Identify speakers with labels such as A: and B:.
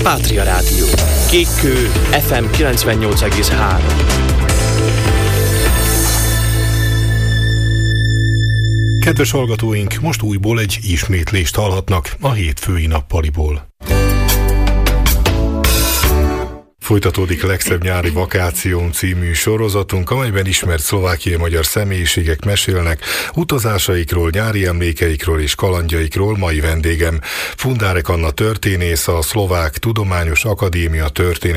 A: Pátria Rádió. Kékkő FM 98,3.
B: Kedves hallgatóink, most újból egy ismétlést hallhatnak a hétfői nappaliból. Folytatódik Legszebb nyári vakáción című sorozatunk, amelyben ismert szlovákiai magyar személyiségek mesélnek utazásaikról, nyári emlékeikről és kalandjaikról. Mai vendégem Fundárek Anna történész, a Szlovák Tudományos Akadémia történet